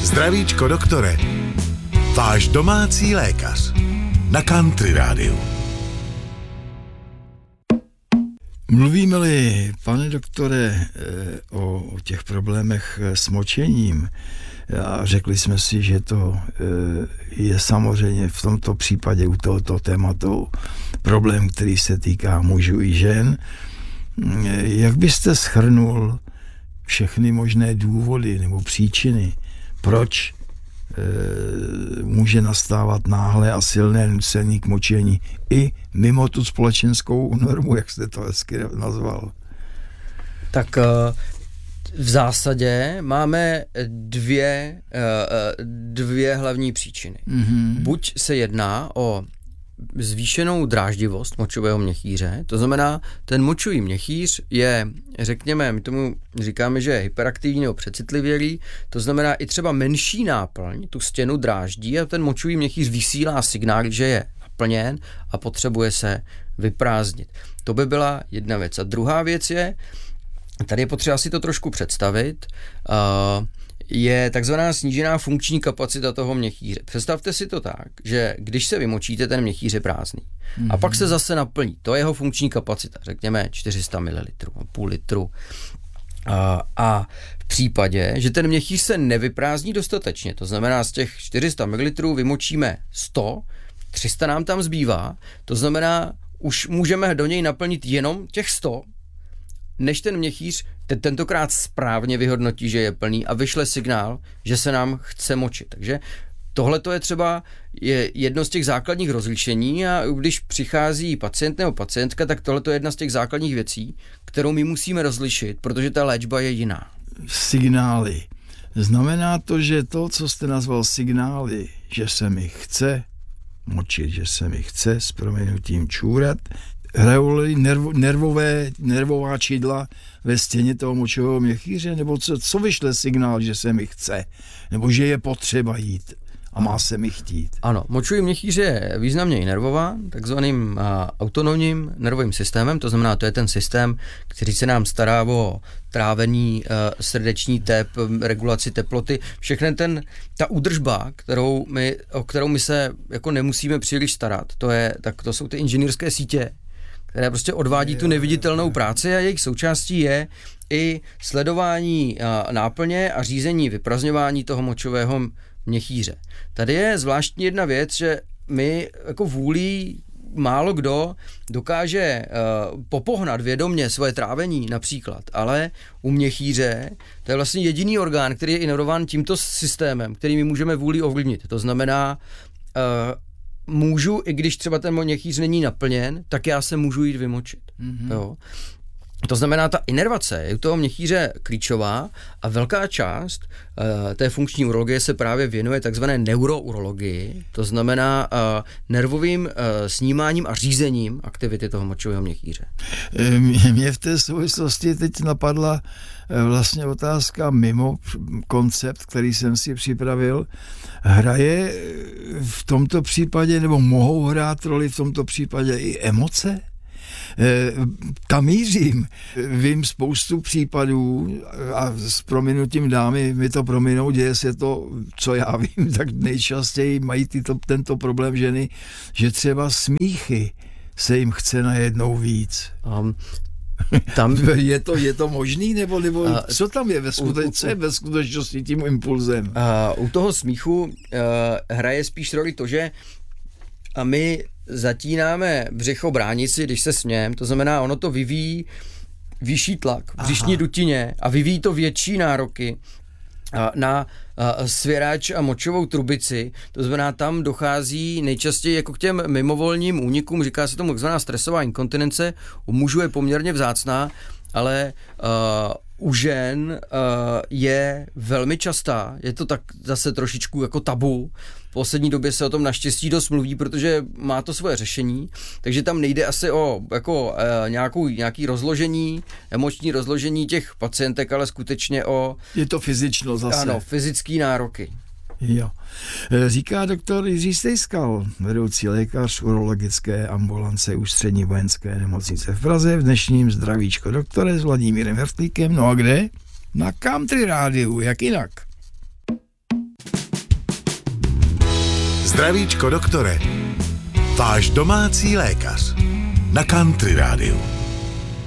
Zdravíčko doktore, váš domácí lékař na Country Rádiu. Mluvíme-li, pane doktore, o těch problémech s močením, a řekli jsme si, že to je samozřejmě v tomto případě u tohoto tématu problém, který se týká mužů i žen. Jak byste shrnul všechny možné důvody nebo příčiny, proč může nastávat náhle a silné nucení k močení i mimo tu společenskou normu, jak jste to hezky nazval? Tak v zásadě máme dvě hlavní příčiny. Mm-hmm. Buď se jedná o zvýšenou dráždivost močového měchýře, to znamená, ten močový měchýř je, řekněme, my tomu říkáme, že je hyperaktivní nebo přecitlivělý, to znamená i třeba menší náplň, tu stěnu dráždí a ten močový měchýř vysílá signál, že je naplněn a potřebuje se vyprázdnit. To by byla jedna věc. A druhá věc je, tady je potřeba si to trošku představit, je takzvaná snížená funkční kapacita toho měchýře. Představte si to tak, že když se vymočíte, ten měchýř je prázdný. A pak se zase naplní. To je jeho funkční kapacita, řekněme 400 ml, půl litru. A v případě, že ten měchýř se nevyprázdní dostatečně, to znamená z těch 400 ml vymočíme 100, 300 nám tam zbývá, to znamená, už můžeme do něj naplnit jenom těch 100, než ten měchýř tentokrát správně vyhodnotí, že je plný a vyšle signál, že se nám chce močit. Takže tohle to je třeba jedno z těch základních rozlišení a když přichází pacient nebo pacientka, tak tohle to je jedna z těch základních věcí, kterou my musíme rozlišit, protože ta léčba je jiná. Signály. Znamená to, že to, co jste nazval signály, že se mi chce močit, že se mi chce s prominutím čůrat, hrajou nervová čidla ve stěně toho močového měchýře, nebo co vyšle signál, že se mi chce, nebo že je potřeba jít a má se mi chtít? Ano, močový měchýř je významně nervován, takzvaným autonomním nervovým systémem, to znamená, to je ten systém, který se nám stará o trávení, srdeční tep, regulaci teploty, všechny ta údržba, o kterou my se jako nemusíme příliš starat, to jsou ty inženýrské sítě, které prostě odvádí tu neviditelnou práci a jejich součástí je i sledování náplně a řízení vyprazňování toho močového měchýře. Tady je zvláštní jedna věc, že my jako vůlí málo kdo dokáže popohnat vědomě svoje trávení například, ale u měchýře to je vlastně jediný orgán, který je inervován tímto systémem, který my můžeme vůlí ovlivnit. To znamená, můžu, i když třeba ten měchýř není naplněn, tak já se můžu jít vymočit. Mm-hmm. Jo. To znamená, ta inervace je u toho měchýře klíčová a velká část té funkční urologie se právě věnuje takzvané neurourologii, to znamená nervovým snímáním a řízením aktivity toho močového měchýře. Mě v té souvislosti teď napadla vlastně otázka mimo koncept, který jsem si připravil. Hraje v tomto případě, nebo mohou hrát roli v tomto případě i emoce? Tam mířím. Vím spoustu případů a s prominutím dámy mi to prominou, děje se to, co já vím, tak nejčastěji mají tento problém ženy, že třeba smíchy se jim chce najednou víc. Tam je to možný, nebo co tam je ve skutečnosti tím impulzem? U toho smíchu hraje spíš roli to, že my zatínáme břichobránici, když se smějem, to znamená, ono to vyvíjí vyšší tlak v břišní dutině a vyvíjí to větší nároky na svěráč a močovou trubici, to znamená, tam dochází nejčastěji jako k těm mimovolním únikům, říká se tomu takzvaná stresová inkontinence, u mužů je poměrně vzácná, ale u žen je velmi častá, je to tak zase trošičku jako tabu. V poslední době se o tom naštěstí dost mluví, protože má to svoje řešení, takže tam nejde asi o nějaký rozložení, emoční rozložení těch pacientek, ale skutečně o... Je to fyzično zase. Ano, fyzický nároky. Jo. Říká doktor Jiří Stejskal, vedoucí lékař urologické ambulance Ústřední vojenské nemocnice v Praze, v dnešním Zdravíčko doktore s Vladimírem Hertlíkem. No a kde? Na Country Rádiu, jak jinak. Zdravíčko doktore, váš domácí lékař na Country Rádiu.